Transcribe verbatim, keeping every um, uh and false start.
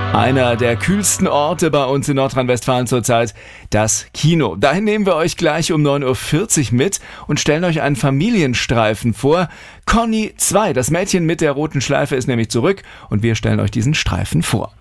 Einer der kühlsten Orte bei uns in Nordrhein-Westfalen zurzeit, das Kino. Dahin nehmen wir euch gleich um neun Uhr vierzig mit und stellen euch einen Familienstreifen vor. Conny zwei, das Mädchen mit der roten Schleife, ist nämlich zurück und wir stellen euch diesen Streifen vor.